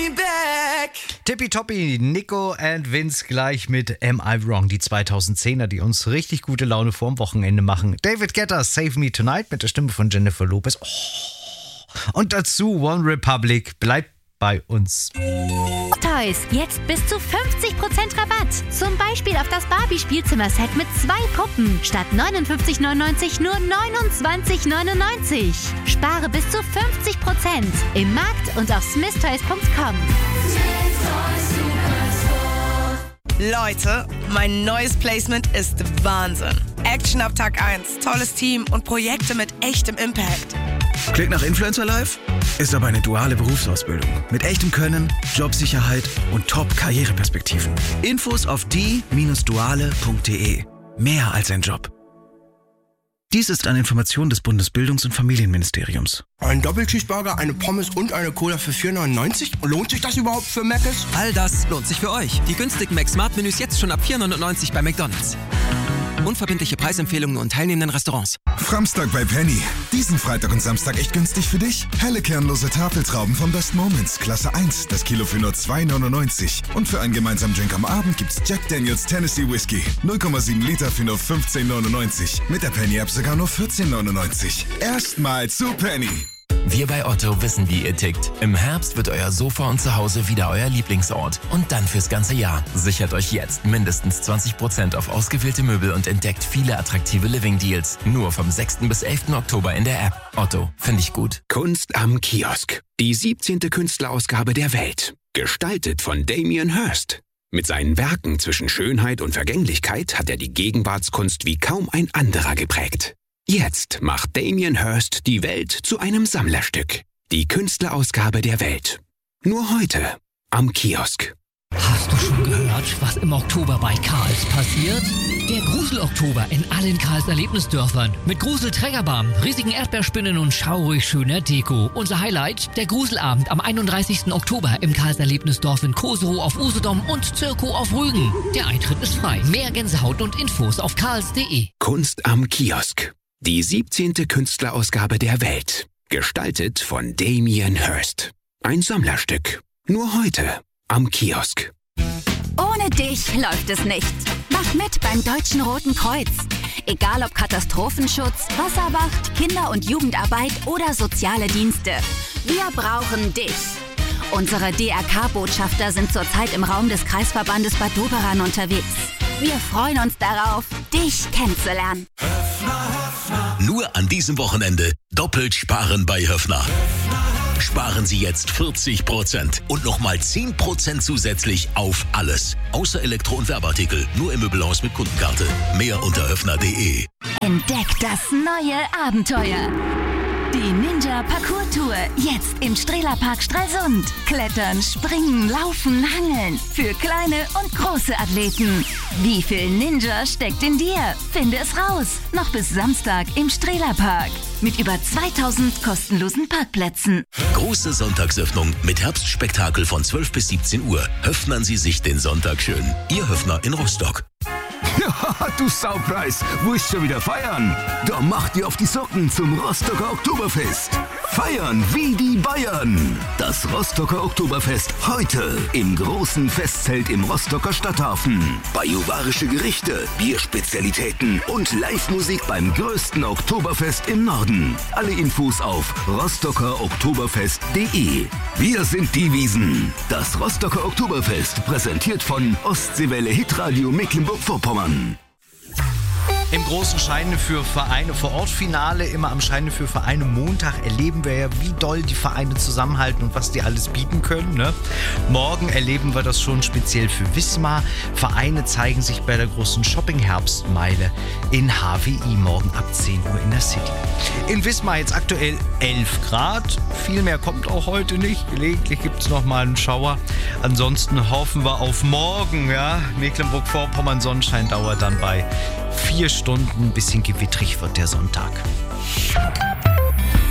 Tippitoppi, Nico and Vince gleich mit Am I Wrong, die 2010er, die uns richtig gute Laune vorm Wochenende machen. David Guetta, Save Me Tonight mit der Stimme von Jennifer Lopez. Und dazu One Republic, bleibt bei uns. Toys, jetzt bis zu 50% Rabatt. Zum Beispiel auf das Barbie-Spielzimmerset mit 2 Puppen. Statt 59,99 nur 29,99. Spare bis zu 50% im Markt und auf smithtoys.com. Leute, mein neues Placement ist Wahnsinn. Action ab Tag 1, tolles Team und Projekte mit echtem Impact. Klingt nach Influencer Life? Ist aber eine duale Berufsausbildung. Mit echtem Können, Jobsicherheit und Top-Karriereperspektiven. Infos auf die-duale.de. Mehr als ein Job. Dies ist eine Information des Bundesbildungs- und Familienministeriums. Ein Doppelcheeseburger, eine Pommes und eine Cola für 4,99? Lohnt sich das überhaupt für Mc's? All das lohnt sich für euch. Die günstigen Mac-Smart-Menüs jetzt schon ab 4,99 bei McDonald's. Unverbindliche Preisempfehlungen und teilnehmenden Restaurants. Framstag bei Penny. Diesen Freitag und Samstag echt günstig für dich. Helle kernlose Tafeltrauben von Best Moments, Klasse 1, das Kilo für nur 2,99. Und für einen gemeinsamen Drink am Abend gibt's Jack Daniels Tennessee Whiskey. 0,7 Liter für nur 15,99. Mit der Penny-App sogar nur 14,99. Erstmal zu Penny. Wir bei Otto wissen, wie ihr tickt. Im Herbst wird euer Sofa und Zuhause wieder euer Lieblingsort. Und dann fürs ganze Jahr. Sichert euch jetzt mindestens 20% auf ausgewählte Möbel und entdeckt viele attraktive Living-Deals. Nur vom 6. bis 11. Oktober in der App. Otto, finde ich gut. Kunst am Kiosk. Die 17. Künstlerausgabe der Welt. Gestaltet von Damien Hirst. Mit seinen Werken zwischen Schönheit und Vergänglichkeit hat er die Gegenwartskunst wie kaum ein anderer geprägt. Jetzt macht Damien Hirst die Welt zu einem Sammlerstück. Die Künstlerausgabe der Welt. Nur heute am Kiosk. Hast du schon gehört, was im Oktober bei Karls passiert? Der Grusel-Oktober in allen Karls Erlebnisdörfern. Mit Grusel-Trägerbahn, riesigen Erdbeerspinnen und schaurig schöner Deko. Unser Highlight, der Gruselabend am 31. Oktober im Karls Erlebnisdorf in Koserow auf Usedom und Zirkow auf Rügen. Der Eintritt ist frei. Mehr Gänsehaut und Infos auf karls.de. Kunst am Kiosk. Die 17. Künstlerausgabe der Welt. Gestaltet von Damien Hirst. Ein Sammlerstück. Nur heute am Kiosk. Ohne dich läuft es nicht. Mach mit beim Deutschen Roten Kreuz. Egal ob Katastrophenschutz, Wasserwacht, Kinder- und Jugendarbeit oder soziale Dienste. Wir brauchen dich. Unsere DRK-Botschafter sind zurzeit im Raum des Kreisverbandes Bad Doberan unterwegs. Wir freuen uns darauf, dich kennenzulernen. Nur an diesem Wochenende doppelt sparen bei Höffner. Sparen Sie jetzt 40% und nochmal 10% zusätzlich auf alles. Außer Elektro- und Werbeartikel. Nur im Möbelhaus mit Kundenkarte. Mehr unter höffner.de. Entdeck das neue Abenteuer. Die Ninja Parkour Tour. Jetzt im Strehlerpark Stralsund. Klettern, springen, laufen, hangeln. Für kleine und große Athleten. Wie viel Ninja steckt in dir? Finde es raus. Noch bis Samstag im Strehlerpark. Mit über 2000 kostenlosen Parkplätzen. Große Sonntagsöffnung mit Herbstspektakel von 12 bis 17 Uhr. Höffnern Sie sich den Sonntag schön. Ihr Höffner in Rostock. Ja, du Saupreis, wo ist schon wieder feiern? Da macht ihr auf die Socken zum Rostocker Oktoberfest. Feiern wie die Bayern. Das Rostocker Oktoberfest heute im großen Festzelt im Rostocker Stadthafen. Bajuwarische Gerichte, Bierspezialitäten und Live-Musik beim größten Oktoberfest im Norden. Alle Infos auf rostockeroktoberfest.de. Wir sind die Wiesen. Das Rostocker Oktoberfest präsentiert von Ostseewelle Hitradio Mecklenburg-Vorpommern. Im großen Scheine für Vereine vor Ort Finale, immer am Scheine für Vereine Montag, erleben wir ja, wie doll die Vereine zusammenhalten und was die alles bieten können. Ne? Morgen erleben wir das schon speziell für Wismar. Vereine zeigen sich bei der großen Shopping-Herbstmeile in HWI morgen ab 10 Uhr in der City. In Wismar jetzt aktuell 11 Grad. Viel mehr kommt auch heute nicht. Gelegentlich gibt es noch mal einen Schauer. Ansonsten hoffen wir auf morgen. Ja? Mecklenburg-Vorpommern Sonnenschein dauert dann bei 4 Stunden. Ein bisschen gewittrig wird der Sonntag.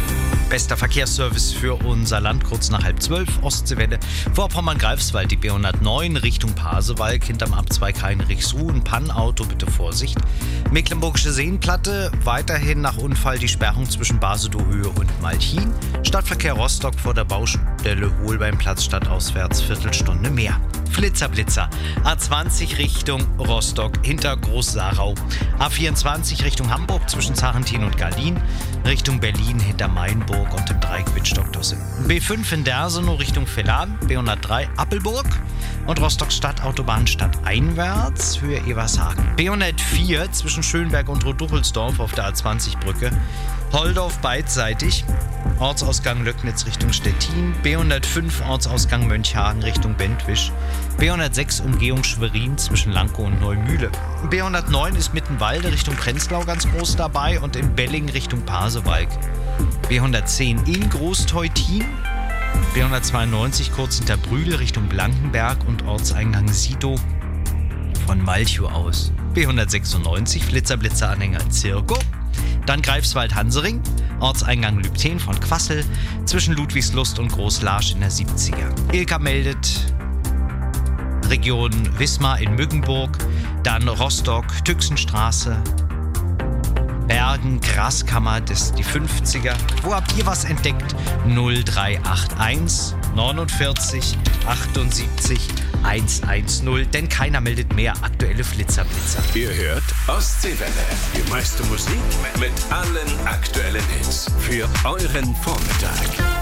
Bester Verkehrsservice für unser Land, kurz nach 11:30, Ostseewelle. Vorpommern-Greifswald, die B109 Richtung Pasewalk, hinterm Abzweig Heinrichsruh, ein Pannauto, bitte Vorsicht. Mecklenburgische Seenplatte, weiterhin nach Unfall die Sperrung zwischen Basedow-Höhe und Malchin. Stadtverkehr Rostock vor der Baustelle Holbeinplatz stadtauswärts, Viertelstunde mehr. Flitzer-Blitzer, A20 Richtung Rostock, hinter Groß-Sarau. A24 Richtung Hamburg zwischen Zarentin und Gallin. Richtung Berlin hinter Mainburg und dem Dreieck Wittstock-Dosse. B5 in Dersenow Richtung Velan, B103 Appelburg und Rostock Stadtautobahn stadteinwärts, Höhe Evershagen. B104 zwischen Schönberg und Roduchelsdorf auf der A20-Brücke. Holdorf beidseitig, Ortsausgang Löcknitz Richtung Stettin, B105 Ortsausgang Mönchhagen Richtung Bentwisch, B106 Umgehung Schwerin zwischen Lankow und Neumühle. B109 ist Mittenwalde Richtung Prenzlau ganz groß dabei und in Belling Richtung Pasewalk. B110 in Großteutin, B192 kurz hinter Brühl Richtung Blankenberg und Ortseingang Sidow von Malchow aus. B196 Flitzer-Blitzer-Anhänger Zirko. Dann Greifswald-Hansering, Ortseingang Lübten von Quassel, zwischen Ludwigslust und Großlarsch in der 70er. Ilka meldet Region Wismar in Mückenburg, dann Rostock, Tüxenstraße, Bergen, Graskammer, das ist die 50er. Wo habt ihr was entdeckt? 0381 49 78 110, denn keiner meldet mehr aktuelle Flitzer-Blitzer. Ihr hört Ostseewelle, die meiste Musik mit allen aktuellen Hits für euren Vormittag.